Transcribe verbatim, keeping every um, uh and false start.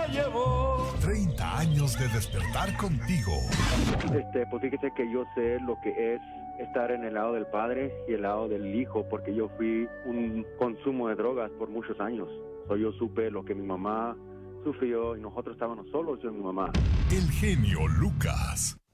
llevó. treinta años de despertar contigo. Este, pues fíjese que yo sé lo que es estar en el lado del padre y el lado del hijo, porque yo fui un consumo de drogas por muchos años. So, yo supe lo que mi mamá sufrió y nosotros estábamos solos, yo y mi mamá. El genio Lucas.